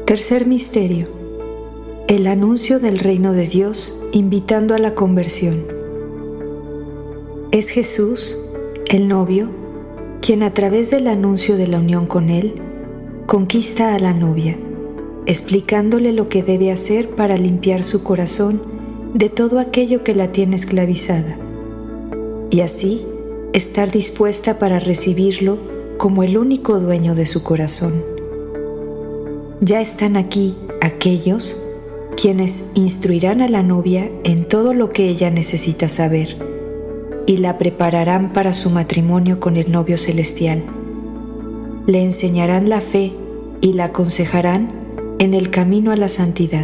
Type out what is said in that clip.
Tercer misterio: el anuncio del reino de Dios invitando a la conversión. Es Jesús, el novio, quien a través del anuncio de la unión con Él, conquista a la novia, explicándole lo que debe hacer para limpiar su corazón de todo aquello que la tiene esclavizada, y así estar dispuesta para recibirlo como el único dueño de su corazón. Ya están aquí aquellos quienes instruirán a la novia en todo lo que ella necesita saber y la prepararán para su matrimonio con el novio celestial. Le enseñarán la fe y la aconsejarán en el camino a la santidad.